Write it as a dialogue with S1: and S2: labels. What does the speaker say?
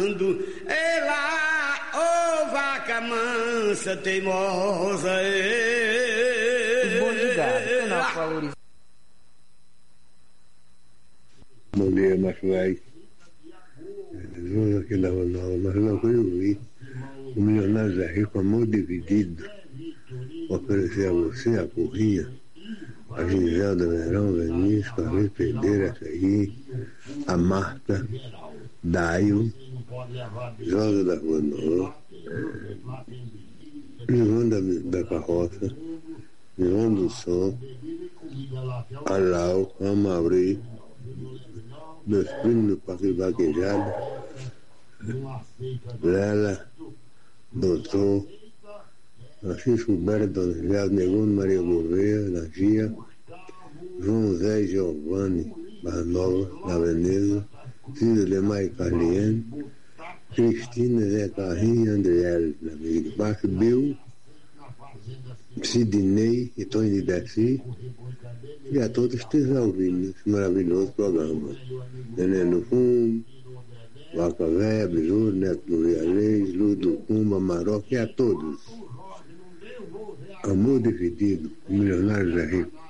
S1: mamando. Ela, ô vaca mansa, teimosa.
S2: Bom de gado, canal valorizado.
S3: Bom dia, Macho Velho. Jesus aqui da Rua Nova, mas não que eu vi. O milionário Zé Rico, amor dividido, oferecer a você a porrinha, a Giselda Verão, Vinícius, Carlos Pereira, Sergi, a Marta, Daio, Josa da Rua Nova, João da Carroça, João do Som, Alau, Amauri, meus primos do Parque Vaquejado, Lela, Doutor, Francisco Berto, Dona Geraldo Negundo, Maria Gouveia, Nagia, João Zé e Giovanni Barra Nova, na Veneza, Cida Lemar e Carliane, Cristina, Zé Carrinho, Andriele, na Avenida Baixo, Bill, Sidney e Tony de Desci, e a todos que estejam ouvindo esse maravilhoso programa. Neném no Fundo, Vaca Véia, Besouro, Neto do Vialês, Luz do Cumba, Maroca e a todos. Amor dividido, o milionário Zé Rico.